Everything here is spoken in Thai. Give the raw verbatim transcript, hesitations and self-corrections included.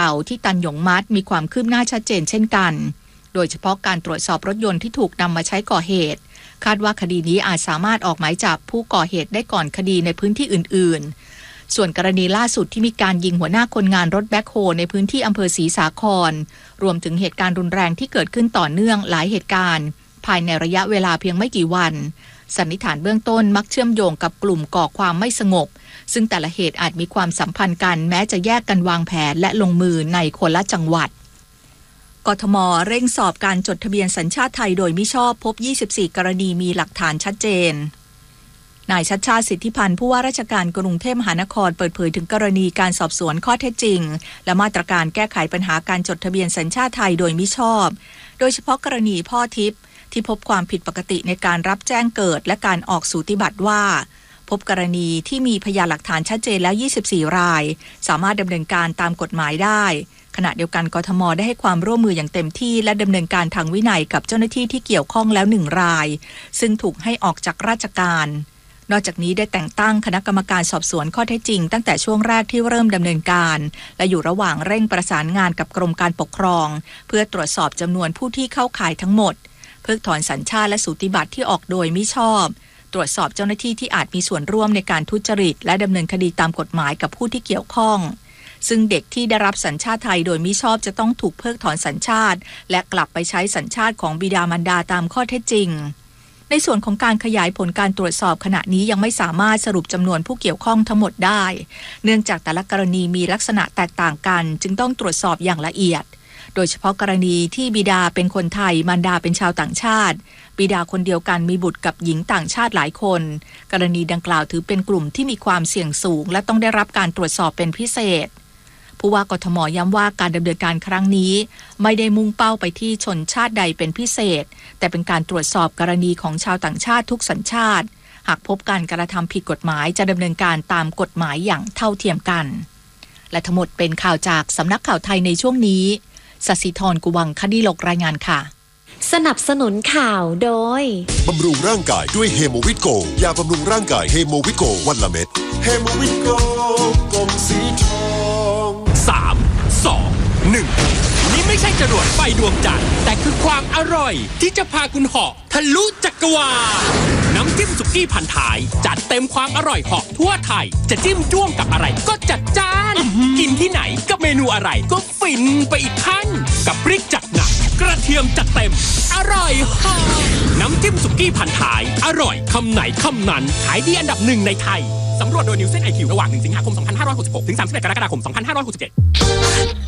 าที่ตันหยงมัดมีความคืบหน้าชัดเจนเช่นกันโดยเฉพาะการตรวจสอบรถยนต์ที่ถูกนำมาใช้ก่อเหตุคาดว่าคดีนี้อาจสามารถออกหมายจับผู้ก่อเหตุได้ก่อนคดีในพื้นที่อื่นๆส่วนกรณีล่าสุดที่มีการยิงหัวหน้าคนงานรถแบ็คโฮในพื้นที่อำเภอศรีสาครรวมถึงเหตุการณ์รุนแรงที่เกิดขึ้นต่อเนื่องหลายเหตุการณ์ภายในระยะเวลาเพียงไม่กี่วันสันนิษฐานเบื้องต้นมักเชื่อมโยงกับกลุ่มก่อความไม่สงบซึ่งแต่ละเหตุอาจมีความสัมพันธ์กันแม้จะแยกกันวางแผนและลงมือในคนละจังหวัดกทม.เร่งสอบการจดทะเบียนสัญชาติไทยโดยมิชอบพบยี่สิบสี่กรณีมีหลักฐานชัดเจนนายชัชชาติสิทธิพันธ์ผู้ว่าราชการกรุงเทพมหานครเปิดเผยถึงกรณีการสอบสวนข้อเท็จจริงและมาตรการแก้ไขปัญหาการจดทะเบียนสัญชาติไทยโดยมิชอบโดยเฉพาะกรณีพ่อทิพย์ที่พบความผิดปกติในการรับแจ้งเกิดและการออกสูติบัตรว่าพบกรณีที่มีพยานหลักฐานชัดเจนแล้วยี่สิบสี่รายสามารถดำเนินการตามกฎหมายได้ขณะเดียวกันกทม.ได้ให้ความร่วมมืออย่างเต็มที่และดำเนินการทางวินัยกับเจ้าหน้าที่ที่เกี่ยวข้องแล้วหนึ่งรายซึ่งถูกให้ออกจากราชการนอกจากนี้ได้แต่งตั้งคณะกรรมการสอบสวนข้อเท็จจริงตั้งแต่ช่วงแรกที่เริ่มดำเนินการและอยู่ระหว่างเร่งประสานงานกับกรมการปกครองเพื่อตรวจสอบจำนวนผู้ที่เข้าข่ายทั้งหมดเพิกถอนสัญชาติและสูติบัตรที่ออกโดยมิชอบตรวจสอบเจ้าหน้าที่ที่อาจมีส่วนร่วมในการทุจริตและดำเนินคดีตามกฎหมายกับผู้ที่เกี่ยวข้องซึ่งเด็กที่ได้รับสัญชาติไทยโดยมิชอบจะต้องถูกเพิกถอนสัญชาติและกลับไปใช้สัญชาติของบิดามารดาตามข้อเท็จจริงในส่วนของการขยายผลการตรวจสอบขณะนี้ยังไม่สามารถสรุปจำนวนผู้เกี่ยวข้องทั้งหมดได้เนื่องจากแต่ละกรณีมีลักษณะแตกต่างกันจึงต้องตรวจสอบอย่างละเอียดโดยเฉพาะกรณีที่บิดาเป็นคนไทยมารดาเป็นชาวต่างชาติบิดาคนเดียวกันมีบุตรกับหญิงต่างชาติหลายคนกรณีดังกล่าวถือเป็นกลุ่มที่มีความเสี่ยงสูงและต้องได้รับการตรวจสอบเป็นพิเศษผู้ว่ากทม.ย้ำว่าการดำเนินการครั้งนี้ไม่ได้มุ่งเป้าไปที่ชนชาติใดเป็นพิเศษแต่เป็นการตรวจสอบกรณีของชาวต่างชาติทุกสัญชาติหากพบการกระทำผิดกฎหมายจะดำเนินการตามกฎหมายอย่างเท่าเทียมกันและทั้งหมดเป็นข่าวจากสำนักข่าวไทยในช่วงนี้ศศิธร กุวังคดีโลกรายงานค่ะสนับสนุนข่าวโดยบำรุงร่างกายด้วยเฮโมวิตโกยาบำรุงร่างกายเฮโมวิตโกวันละเม็ดเฮโมวิตโกกลมสีทองสาม สอง หนึ่งนี่ไม่ใช่จรวดไฟดวงจันทร์แต่คือความอร่อยที่จะพาคุณเหาะทะลุจักรวาลน้ำจิ้มสุกี้พันท้ายจัดเต็มความอร่อยเหาะทั่วไทยจะจิ้มจ้วงกับอะไรก็จัดจ้านกินที่ไหนกับเมนูอะไรก็ฟินไปอีกขั้นกับพริกจัดหนักกระเทียมจัดเต็มอร่อยเหาะน้ำจิ้มสุกี้พันท้ายอร่อยคำไหนคำนั้นขายดีอันดับหนึ่งในไทยสำรวจโดย Nielsen ไอ คิว ระหว่างหนึ่งสิงหาคมสองพันห้าร้อยหกสิบหกถึงสามสิบเอ็ดกรกฎาคมสองพันห้าร้อยหกสิบเจ็ด